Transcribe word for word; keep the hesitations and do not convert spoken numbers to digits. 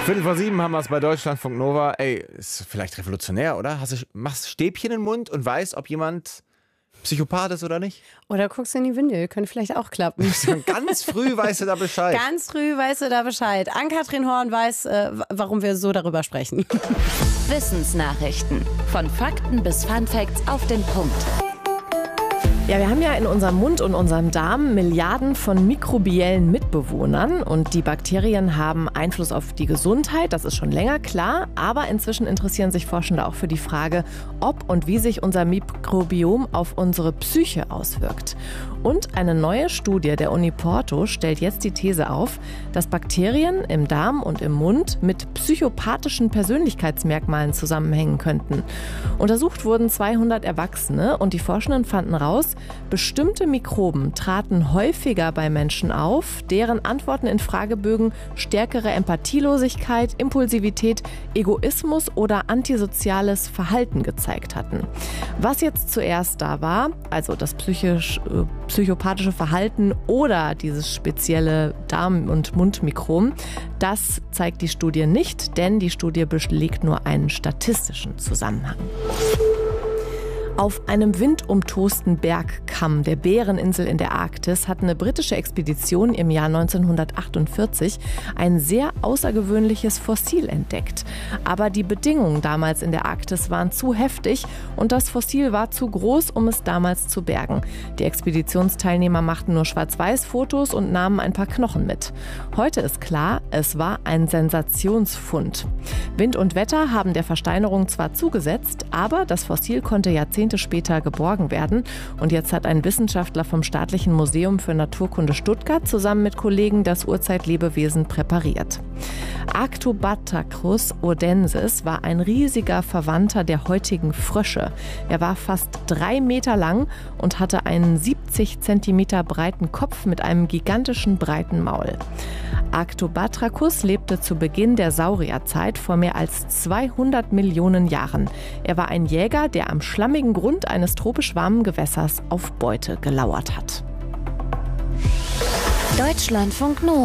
Viertel vor sieben haben wir es bei Deutschlandfunk Nova. Ey, ist vielleicht revolutionär, oder? Hast du, machst Stäbchen im Mund und weißt, ob jemand Psychopath ist oder nicht? Oder guckst du in die Windel, könnte vielleicht auch klappen. Ganz früh weißt du da Bescheid. Ganz früh weißt du da Bescheid. Ann-Kathrin Horn weiß, äh, warum wir so darüber sprechen. Wissensnachrichten. Von Fakten bis Funfacts auf den Punkt. Ja, wir haben ja in unserem Mund und unserem Darm Milliarden von mikrobiellen Mitbewohnern und die Bakterien haben Einfluss auf die Gesundheit, das ist schon länger klar, aber inzwischen interessieren sich Forschende auch für die Frage, ob und wie sich unser Mikrobiom auf unsere Psyche auswirkt. Und eine neue Studie der Uni Porto stellt jetzt die These auf, dass Bakterien im Darm und im Mund mit psychopathischen Persönlichkeitsmerkmalen zusammenhängen könnten. Untersucht wurden zweihundert Erwachsene und die Forschenden fanden raus, bestimmte Mikroben traten häufiger bei Menschen auf, deren Antworten in Fragebögen stärkere Empathielosigkeit, Impulsivität, Egoismus oder antisoziales Verhalten gezeigt hatten. Was jetzt zuerst da war, also das psychisch, äh, psychopathische Verhalten oder dieses spezielle Darm- und Mundmikrom, das zeigt die Studie nicht, denn die Studie belegt nur einen statistischen Zusammenhang. Auf einem windumtosten Bergkamm der Bäreninsel in der Arktis hat eine britische Expedition im Jahr neunzehnhundertachtundvierzig ein sehr außergewöhnliches Fossil entdeckt. Aber die Bedingungen damals in der Arktis waren zu heftig und das Fossil war zu groß, um es damals zu bergen. Die Expeditionsteilnehmer machten nur Schwarz-Weiß-Fotos und nahmen ein paar Knochen mit. Heute ist klar, es war ein Sensationsfund. Wind und Wetter haben der Versteinerung zwar zugesetzt, aber das Fossil konnte Jahrzehnte später geborgen werden. Und jetzt hat ein Wissenschaftler vom Staatlichen Museum für Naturkunde Stuttgart zusammen mit Kollegen das Urzeitlebewesen präpariert. Arctobatrachus odensis war ein riesiger Verwandter der heutigen Frösche. Er war fast drei Meter lang und hatte einen siebzig Zentimeter breiten Kopf mit einem gigantischen breiten Maul. Arctobatrachus lebte zu Beginn der Saurierzeit vor mehr als zweihundert Millionen Jahren. Er war ein Jäger, der am schlammigen Grund eines tropisch warmen Gewässers auf Beute gelauert hat. Deutschlandfunk Nova.